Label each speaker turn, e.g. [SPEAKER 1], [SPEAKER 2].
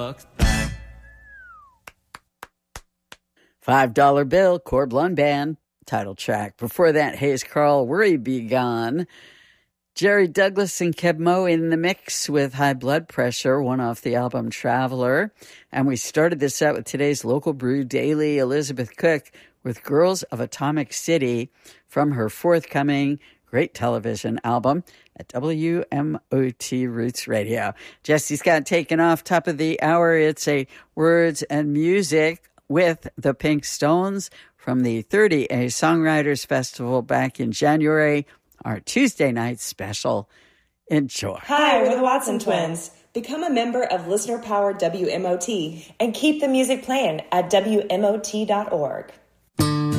[SPEAKER 1] $5 Bill, Core Blund Band, title track. Before that, Hayes Carll, Worry Be Gone. Jerry Douglas and Keb Mo in the mix with High Blood Pressure, one off the album Traveler. And we started this out with today's Local Brew Daily, Elizabeth Cook with Girls of Atomic City from her forthcoming great television album at WMOT Roots Radio. Jesse Scott taking off top of the hour. It's a Words and Music with the Pink Stones from the 30A Songwriters Festival back in January, our Tuesday night special. Enjoy.
[SPEAKER 2] Hi, we're the Watson Twins. Become a member of Listener Powered WMOT and keep the music playing at WMOT.org.